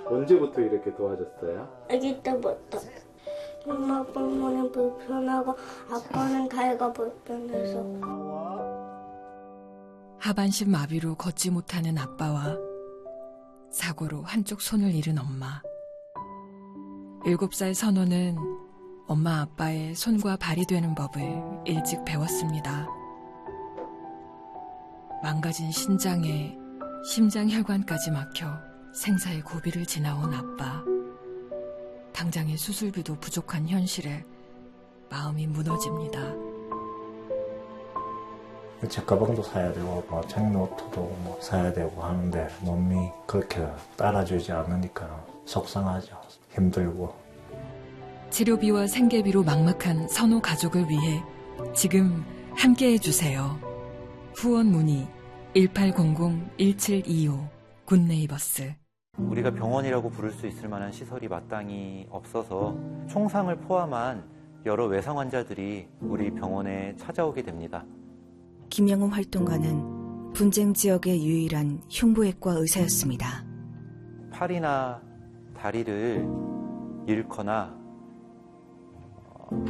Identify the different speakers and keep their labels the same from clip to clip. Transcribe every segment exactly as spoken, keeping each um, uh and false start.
Speaker 1: 언제부터 이렇게 도와줬어요?
Speaker 2: 아기 때부터. 엄마 때문에 불편하고 아빠는 다리가 불편해서.
Speaker 3: 하반신 마비로 걷지 못하는 아빠와 사고로 한쪽 손을 잃은 엄마. 일곱 살 선호는 엄마 아빠의 손과 발이 되는 법을 일찍 배웠습니다. 망가진 신장에 심장혈관까지 막혀 생사의 고비를 지나온 아빠. 당장의 수술비도 부족한 현실에 마음이 무너집니다.
Speaker 4: 제 가방도 사야 되고 뭐 책노트도 뭐 사야 되고 하는데 몸이 그렇게 따라주지 않으니까 속상하죠. 힘들고.
Speaker 3: 치료비와 생계비로 막막한 선호 가족을 위해 지금 함께해 주세요. 후원 문의 일팔공공 일칠이오 굿네이버스.
Speaker 5: 우리가 병원이라고 부를 수 있을 만한 시설이 마땅히 없어서 총상을 포함한 여러 외상 환자들이 우리 병원에 찾아오게 됩니다.
Speaker 6: 김영웅 활동가는 분쟁 지역의 유일한 흉부외과 의사였습니다.
Speaker 5: 팔이나 다리를 잃거나 어,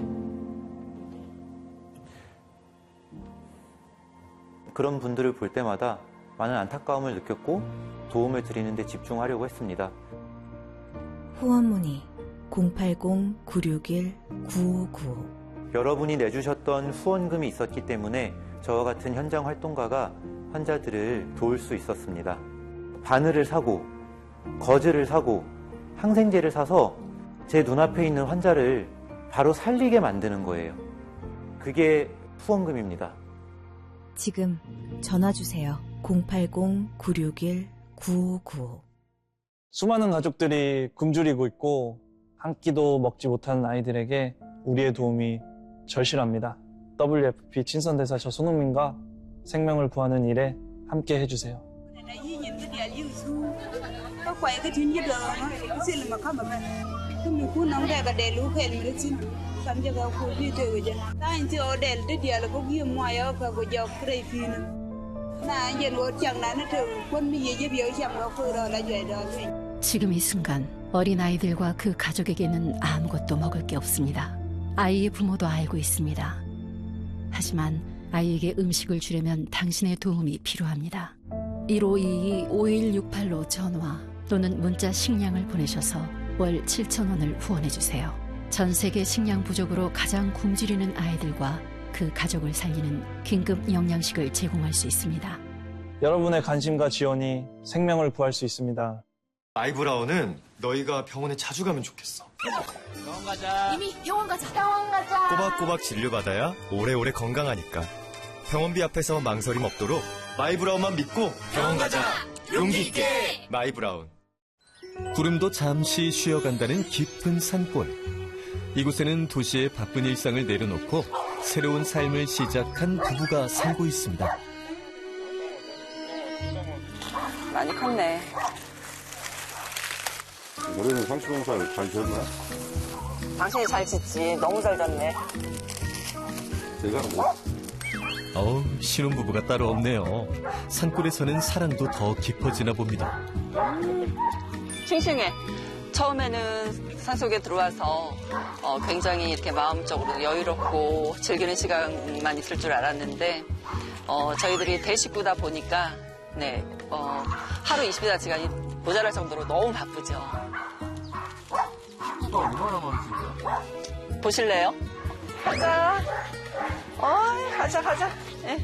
Speaker 5: 그런 분들을 볼 때마다 많은 안타까움을 느꼈고 도움을 드리는 데 집중하려고 했습니다.
Speaker 6: 후원 문의 공팔공 구육일 구오구오.
Speaker 5: 여러분이 내주셨던 후원금이 있었기 때문에 저와 같은 현장 활동가가 환자들을 도울 수 있었습니다. 바늘을 사고 거즈를 사고 항생제를 사서 제 눈앞에 있는 환자를 바로 살리게 만드는 거예요. 그게 후원금입니다.
Speaker 6: 지금 전화 주세요. 공팔공 구육일 구오구오.
Speaker 7: 수많은 가족들이 굶주리고 있고 한 끼도 먹지 못하는 아이들에게 우리의 도움이 절실합니다. 더블유에프피 친선대사 저 손흥민과 생명을 구하는 일에 함께 해주세요.
Speaker 8: 지금 이 순간 어린아이들과 그 가족에게는 아무것도 먹을 게 없습니다. 아이의 부모도 알고 있습니다. 하지만 아이에게 음식을 주려면 당신의 도움이 필요합니다. 일오이이 오일육팔로 전화 또는 문자 식량을 보내셔서 월 칠천 원을 후원해주세요. 전 세계 식량 부족으로 가장 굶주리는 아이들과 그 가족을 살리는 긴급 영양식을 제공할 수 있습니다.
Speaker 7: 여러분의 관심과 지원이 생명을 구할 수 있습니다.
Speaker 9: 마이브라운은 너희가 병원에 자주 가면 좋겠어.
Speaker 10: 병원 가자.
Speaker 11: 이미 병원 가자. 병원 가자.
Speaker 9: 꼬박꼬박 진료받아야 오래오래 건강하니까. 병원비 앞에서 망설임 없도록 마이브라운만 믿고 병원 가자. 용기 있게. 마이브라운.
Speaker 12: 구름도 잠시 쉬어간다는 깊은 산골. 이곳에는 도시의 바쁜 일상을 내려놓고 새로운 삶을 시작한 부부가 살고 있습니다.
Speaker 13: 많이 컸네.
Speaker 14: 올해는 상추농사를 잘 지었나?
Speaker 13: 당신이 잘 짓지. 너무 잘 졌네.
Speaker 14: 제가 뭐?
Speaker 12: 어우, 신혼부부가 따로 없네요. 산골에서는 사랑도 더 깊어지나 봅니다.
Speaker 13: 싱싱해. 처음에는 산속에 들어와서 어, 굉장히 이렇게 마음적으로 여유롭고 즐기는 시간만 있을 줄 알았는데 어, 저희들이 대식구다 보니까 네, 어, 하루 이십사 시간이 모자랄 정도로 너무 바쁘죠.
Speaker 10: 식구가 얼마나 많으실까?
Speaker 13: 보실래요? 가자. 어이, 가자, 가자. 네.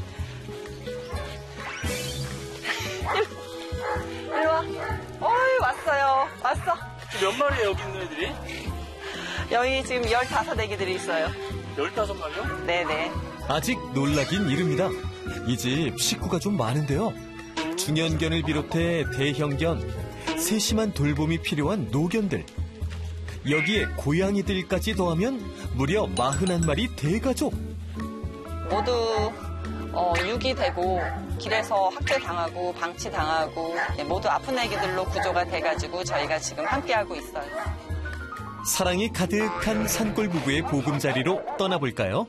Speaker 13: 이리 와. 어이, 왔어요. 왔어.
Speaker 10: 몇 마리예요, 여기 있는 애들이?
Speaker 13: 여기 지금 열다섯 애기들이 있어요.
Speaker 10: 열다섯 마리요?
Speaker 13: 네네.
Speaker 12: 아직 놀라긴 이릅니다. 이 집 식구가 좀 많은데요. 중형견을 비롯해 대형견, 세심한 돌봄이 필요한 노견들. 여기에 고양이들까지 더하면 무려 마흔한 마리 대가족.
Speaker 13: 모두 어, 유기되고 길에서 학대당하고 방치당하고 네, 모두 아픈 애기들로 구조가 돼가지고 저희가 지금 함께하고 있어요.
Speaker 12: 사랑이 가득한 산골 부부의 보금자리로 떠나볼까요?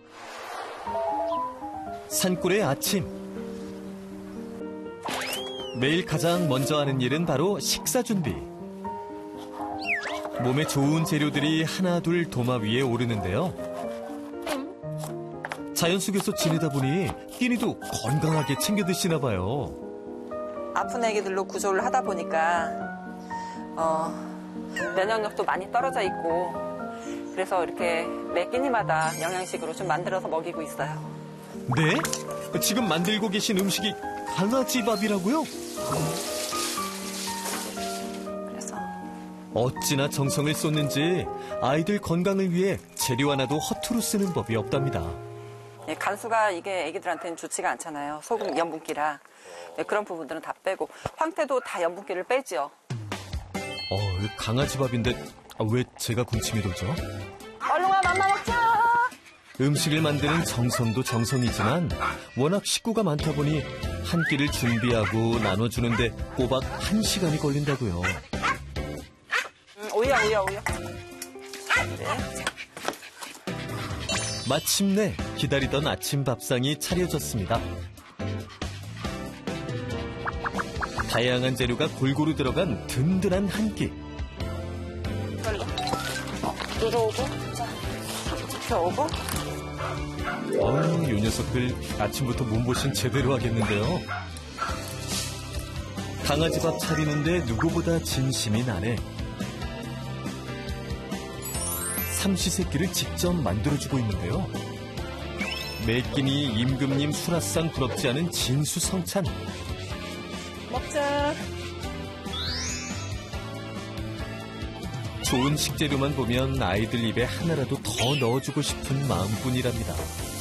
Speaker 12: 산골의 아침. 매일 가장 먼저 하는 일은 바로 식사 준비. 몸에 좋은 재료들이 하나둘 도마 위에 오르는데요. 자연 속에서 지내다 보니 끼니도 건강하게 챙겨 드시나 봐요.
Speaker 13: 아픈 애기들로 구조를 하다 보니까 어, 면역력도 많이 떨어져 있고 그래서 이렇게 매 끼니마다 영양식으로 좀 만들어서 먹이고 있어요.
Speaker 12: 네? 지금 만들고 계신 음식이 강아지 밥이라고요?
Speaker 13: 그래서
Speaker 12: 어찌나 정성을 쏟는지 아이들 건강을 위해 재료 하나도 허투루 쓰는 법이 없답니다.
Speaker 13: 예, 간수가 이게 애기들한테는 좋지가 않잖아요. 소금, 염분기라. 예, 그런 부분들은 다 빼고 황태도 다 염분기를 빼죠.
Speaker 12: 어, 강아지 밥인데 왜 제가 군침이 돌죠?
Speaker 13: 얼른 와, 맘마 먹자!
Speaker 12: 음식을 만드는 정성도 정성이지만 워낙 식구가 많다 보니 한 끼를 준비하고 나눠주는데 꼬박 한 시간이 걸린다고요.
Speaker 13: 음, 오야, 오야, 오야. 네.
Speaker 12: 마침내 기다리던 아침 밥상이 차려졌습니다. 다양한 재료가 골고루 들어간 든든한 한 끼.
Speaker 13: 들어오고, 자, 들어오고.
Speaker 12: 어휴, 요 녀석들 아침부터 몸보신 제대로 하겠는데요. 강아지 밥 차리는데 누구보다 진심이 나네. 삼시세끼를 직접 만들어주고 있는데요. 매 끼니 임금님 수라상 부럽지 않은 진수성찬.
Speaker 13: 먹자.
Speaker 12: 좋은 식재료만 보면 아이들 입에 하나라도 더 넣어주고 싶은 마음뿐이랍니다.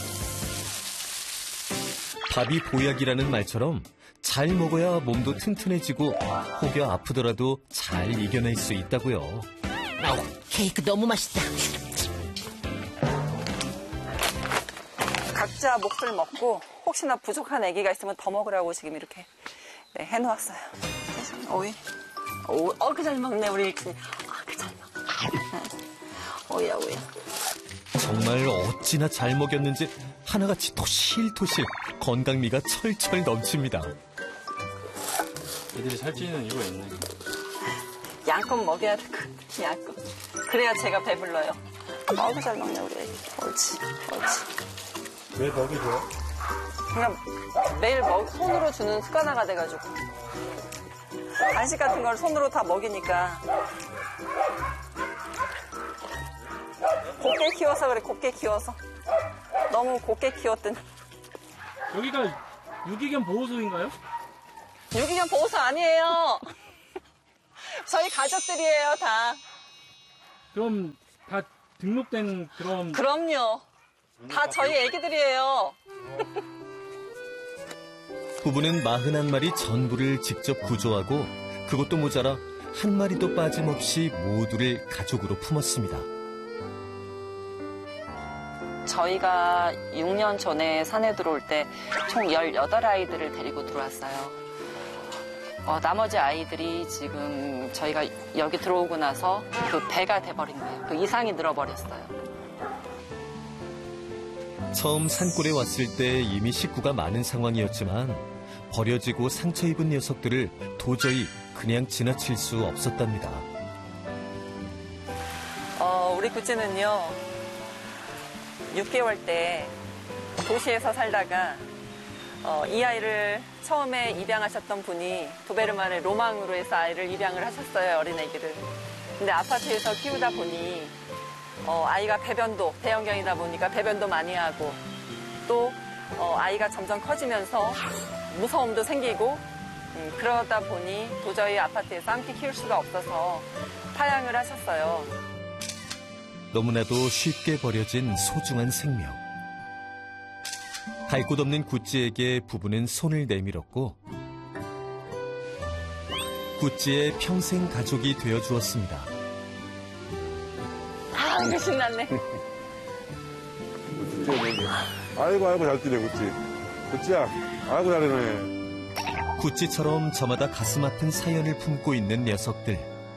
Speaker 12: 밥이 보약이라는 말처럼 잘 먹어야 몸도 튼튼해지고 혹여 아프더라도 잘 이겨낼 수 있다고요.
Speaker 15: 아우, 케이크 너무 맛있다.
Speaker 13: 각자 몫을 먹고 혹시나 부족한 아기가 있으면 더 먹으라고 지금 이렇게 네, 해놓았어요. 오이. 오, 어, 그 잘 먹네, 우리 일순이. 아, 그 잘 먹네. 오야, 오야.
Speaker 12: 정말 어찌나 잘 먹였는지 하나같이 토실토실 건강미가 철철 넘칩니다.
Speaker 10: 애들이 살찌는 이유가 있네.
Speaker 13: 양껏 먹여야 될 것 같아, 양껏. 그래야 제가 배불러요. 어우, 잘 먹네, 우리 애기. 옳지, 옳지.
Speaker 4: 왜 먹이 줘요?
Speaker 13: 그냥 매일 먹, 손으로 주는 습관화가 돼가지고. 간식 같은 걸 손으로 다 먹이니까. 곱게 키워서 그래, 곱게 키워서. 너무 곱게 키웠더니.
Speaker 10: 여기가 유기견 보호소인가요?
Speaker 13: 유기견 보호소 아니에요. 저희 가족들이에요, 다.
Speaker 10: 그럼 다 등록된 그런...
Speaker 13: 그럼요. 다 저희 애기들이에요.
Speaker 12: 부부는 마흔한 마리 전부를 직접 구조하고 그것도 모자라 한 마리도 빠짐없이 모두를 가족으로 품었습니다.
Speaker 13: 저희가 육 년 전에 산에 들어올 때 총 열여덟 아이들을 데리고 들어왔어요. 어, 나머지 아이들이 지금 저희가 여기 들어오고 나서 그 배가 돼버린 거예요. 그 이상이 늘어버렸어요.
Speaker 12: 처음 산골에 왔을 때 이미 식구가 많은 상황이었지만 버려지고 상처 입은 녀석들을 도저히 그냥 지나칠 수 없었답니다.
Speaker 13: 어, 우리 구찌는요, 육 개월 때 도시에서 살다가 어, 이 아이를 처음에 입양하셨던 분이 도베르만의 로망으로 해서 아이를 입양을 하셨어요, 어린애기를. 근데 아파트에서 키우다 보니 어, 아이가 배변도, 대형견이다 보니까 배변도 많이 하고 또 어, 아이가 점점 커지면서 무서움도 생기고 음, 그러다 보니 도저히 아파트에서 함께 키울 수가 없어서 파양을 하셨어요.
Speaker 12: 너무나도 쉽게 버려진 소중한 생명. 갈 곳 없는 구찌에게 부부는 손을 내밀었고 구찌의 평생 가족이 되어주었습니다.
Speaker 13: 아, 그 신났네.
Speaker 14: 아이고 아이고 잘 뛰네 구찌. 구찌야 아이고 잘하네.
Speaker 12: 구찌처럼 저마다 가슴 아픈 사연을 품고 있는 녀석들.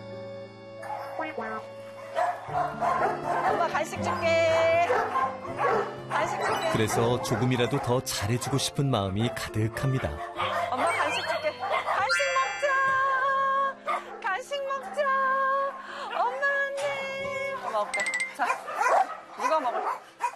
Speaker 13: 엄마 간식 줄게. 간식 줄게.
Speaker 12: 그래서 조금이라도 더 잘해주고 싶은 마음이 가득합니다.
Speaker 13: 엄마 간식 줄게. 간식 먹자. 간식 먹자. 엄마는 먹을까? 자, 누가 먹을까?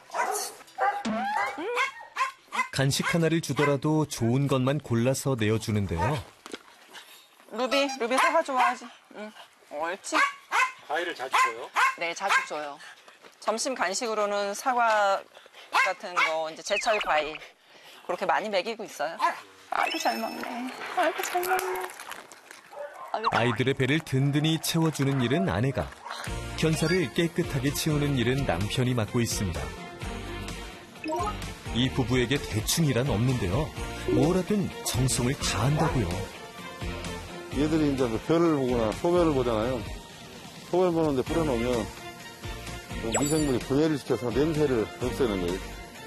Speaker 13: 음.
Speaker 12: 간식 하나를 주더라도 좋은 것만 골라서 내어주는데요.
Speaker 13: 루비, 루비 사과 좋아하지? 응. 옳지?
Speaker 10: 과일을 자주 줘요?
Speaker 13: 네, 자주 줘요. 점심 간식으로는 사과 같은 거, 이제 제철 과일 그렇게 많이 먹이고 있어요. 아이고 잘 먹네. 아이고 잘 먹네. 아이고.
Speaker 12: 아이들의 배를 든든히 채워주는 일은 아내가, 견사를 깨끗하게 치우는 일은 남편이 맡고 있습니다. 이 부부에게 대충이란 없는데요. 뭘 하든 정성을 다한다고요.
Speaker 14: 얘들이 이제 별을 보거나 소멸을 보잖아요. 소멸 보는데 뿌려놓으면 미생물이 분해를 시켜서 냄새를 없애는 거예요.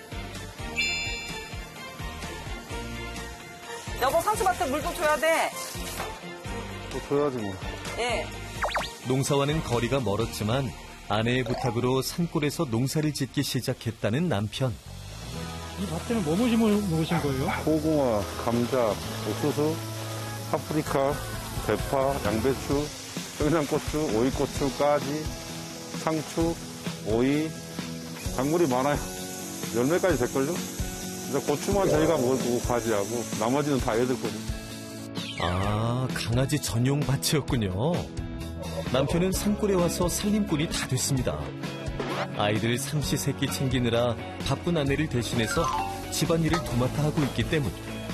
Speaker 13: 여보, 상추밭에 물 좀 줘야 돼.
Speaker 14: 또 줘야지 뭐.
Speaker 13: 예.
Speaker 12: 농사와는 거리가 멀었지만 아내의 부탁으로 산골에서 농사를 짓기 시작했다는 남편.
Speaker 10: 이 밭에는 뭐 심으신 거예요?
Speaker 14: 고구마, 감자, 옥수수, 파프리카, 대파, 양배추, 청양고추, 오이고추, 까지, 상추, 오이, 작물이 많아요. 열매까지 될걸요? 고추만 저희가 먹고 가지하고 나머지는 다 애들 거죠.
Speaker 12: 아, 강아지 전용 밭이었군요. 남편은 산골에 와서 살림꾼이 다 됐습니다. 아이들 삼시세끼 챙기느라 바쁜 아내를 대신해서 집안일을 도맡아 하고 있기 때문.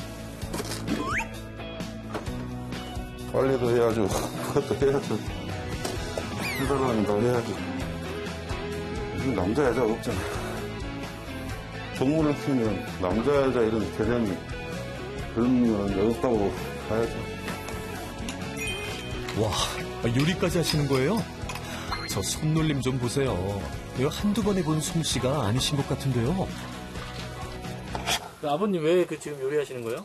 Speaker 14: 빨래도 해야죠. 그것도 해야죠. 힘들어하니까 해야죠. 요즘 남자 여자 없잖아요. 동물을 키우면 남자 여자 이런 개념이 그런 없다고 봐야죠.
Speaker 12: 와, 요리까지 하시는 거예요? 저 손놀림 좀 보세요. 이거 한두 번 해본 솜씨가 아니신 것 같은데요.
Speaker 10: 그 아버님 왜 그 지금 요리하시는 거예요?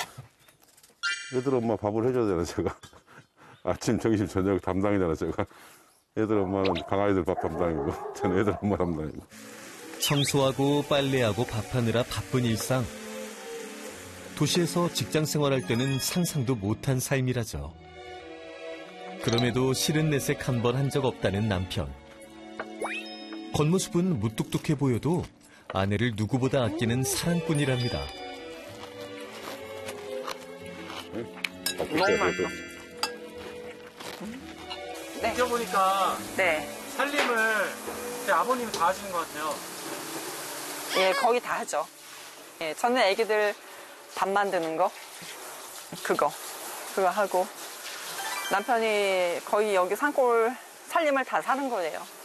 Speaker 14: 애들 엄마 밥을 해줘야 되나 제가. 아침, 점심, 저녁 담당이잖아 제가. 애들 엄마는 강아지들 밥 담당이고 저는 애들 엄마 담당이고.
Speaker 12: 청소하고 빨래하고 밥하느라 바쁜 일상. 도시에서 직장 생활할 때는 상상도 못한 삶이라죠. 그럼에도 싫은 내색 한 번 한 적 없다는 남편. 겉모습은 무뚝뚝해 보여도 아내를 누구보다 아끼는 사랑꾼이랍니다.
Speaker 13: 너무 맛있어.
Speaker 10: 네. 보니까
Speaker 13: 네.
Speaker 10: 살림을 제 아버님이 다 하시는 것 같아요.
Speaker 13: 예, 거의 다 하죠. 예, 저는 애기들 밥 만드는 거, 그거, 그거 하고, 남편이 거의 여기 산골 살림을 다 사는 거예요.